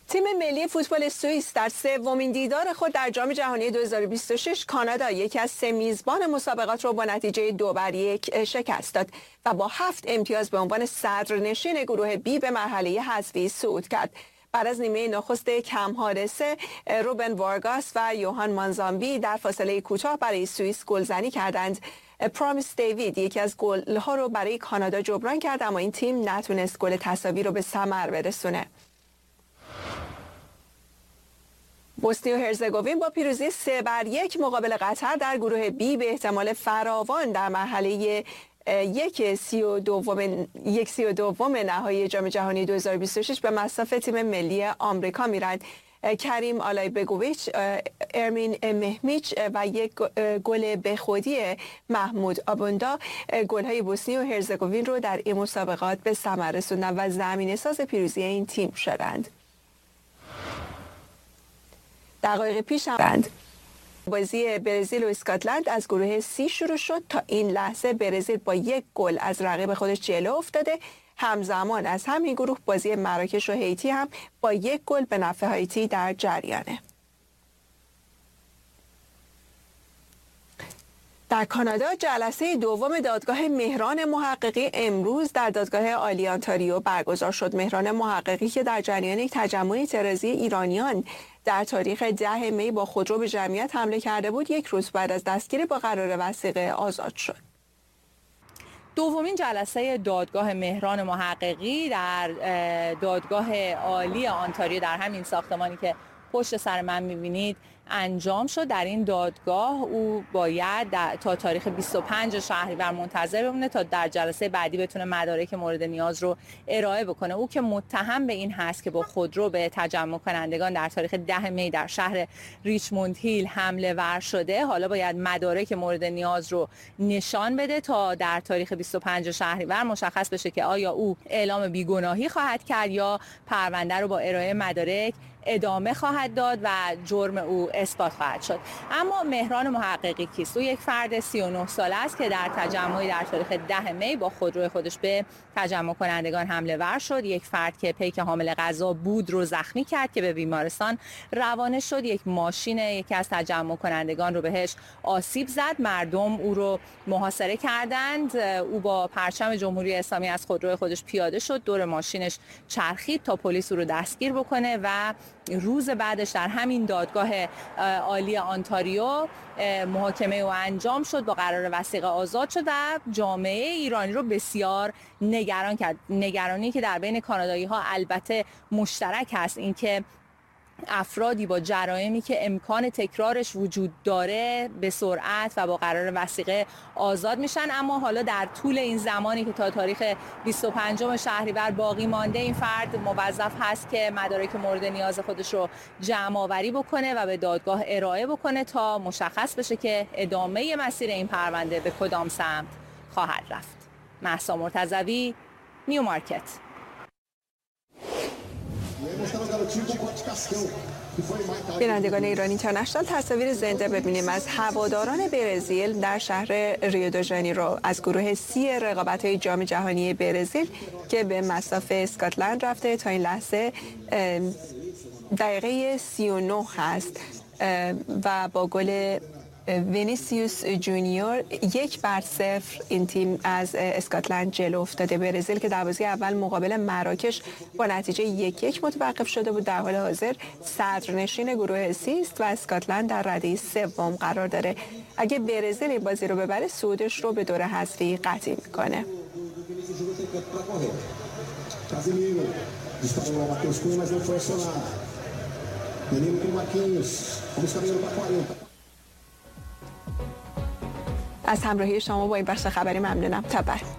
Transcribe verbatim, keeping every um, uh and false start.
تیم ملی فوتبال سوئیس در سومین دیدار خود در جام جهانی دو هزار و بیست و شش کانادا یکی از سه میزبان مسابقات را با نتیجه دو بر یک شکست داد و با هفت امتیاز به عنوان صدرنشین گروه بی به مرحله حذفی صعود کرد. بعد از نیمه نخست کم حادثه، روبن وارگاس و یوهان مانزامبی در فاصله کوتاه برای سوئیس گلزنی کردند. پرامیس دیوید یکی از گل‌ها رو برای کانادا جبران کرد، اما این تیم نتونست گل تساوی رو به ثمر برسونه. بوسنی و هرزگوین با پیروزی سه بر یک مقابل قطر در گروه بی به احتمال فراوان در مرحله یک سی و دوم یک سی و دوم نهایی جام جهانی دو هزار و بیست و شش به مصاف تیم ملی آمریکا میرند. کریم آلایبگویچ، ارمین مهمیچ و یک گل به خودی محمود آبوندا گل‌های بوسنی و هرزگوین رو در این مسابقات به ثمر رسوندند و زمینه‌ساز پیروزی این تیم شدند. دقایق پیش هم بازی برزیل و اسکاتلند از گروه سی شروع شد. تا این لحظه برزیل با یک گل از رقیب خودش جلو افتاده. همزمان از همین گروه بازی مراکش و هیتی هم با یک گل به نفع هایتی در جریانه. در کانادا جلسه دوم دادگاه مهران محققی امروز در دادگاه عالی آنتاریو برگزار شد. مهران محققی که در جریان یک تجمع اعتراضی ایرانیان در تاریخ ده می با خودرو به جمعیت حمله کرده بود، یک روز بعد از دستگیری با قرار وثیقه آزاد شد. دومین جلسه دادگاه مهران محققی در دادگاه عالی آنتاریو در همین ساختمانی که پشت سر من می‌بینید انجام شد. در این دادگاه او باید تا تاریخ بیست و پنج شهریور منتظر بمونه تا در جلسه بعدی بتونه مدارک مورد نیاز رو ارائه بکنه. او که متهم به این هست که با خودرو به تجمع کنندگان در تاریخ ده می در شهر ریچموند هیل حمله ور شده، حالا باید مدارک مورد نیاز رو نشان بده تا در تاریخ بیست و پنج شهریور مشخص بشه که آیا او اعلام بیگناهی خواهد کرد یا پرونده رو با ارائه مدارک ادامه خواهد داد و جرم او اثبات خواهد شد. اما مهران محققی کیست؟ او یک فرد سی و نه ساله است که در تجمعی در تاریخ ده می با خودروی خودش به تجمع کنندگان حمله ور شد. یک فرد که پیک حامل غذا بود رو زخمی کرد که به بیمارستان روانه شد. یک ماشین یکی از تجمع کنندگان رو بهش آسیب زد. مردم او رو محاصره کردند. او با پرچم جمهوری اسلامی از خودروی خودش پیاده شد، دور ماشینش چرخید تا پلیس او رو دستگیر بکنه و روز بعدش در همین دادگاه عالی آنتاریو محاکمه او انجام شد، با قرار وثیقه آزاد شد و جامعه ایرانی رو بسیار نگران کرد. نگرانی که در بین کانادایی ها البته مشترک هست، اینکه افرادی با جرائمی که امکان تکرارش وجود داره به سرعت و با قرار وثیقه آزاد میشن. اما حالا در طول این زمانی که تا تاریخ بیست و پنجم شهریور باقی مانده، این فرد موظف هست که مدارک مورد نیاز خودش رو جمع آوری بکنه و به دادگاه ارائه بکنه تا مشخص بشه که ادامه مسیر این پرونده به کدام سمت خواهد رفت. مهسا مرتضوی، نیو مارکت. بینندگان ایران اینترنشنال، تصاویر زنده ببینیم از هواداران برزیل در شهر ریو دو ژانیرو از گروه سی رقابت‌های جام جهانی برزیل که به مصاف اسکاتلند رفته. تا این لحظه دقیقه سی و نه هست و با گل وینیسیوس جونیور یک بر صفر این تیم از اسکاتلند جلو افتاده. برزیل که در بازی اول مقابل مراکش با نتیجه یک یک متوقف شده بود، در حال حاضر صدرنشین گروه سی است و اسکاتلند در رده سوم قرار داره. اگه برزیل این بازی رو ببره، صعودش رو به دور حذفی قطعی میکنه. از همراهی شما با این بخش خبری ممنونم. تا بعد.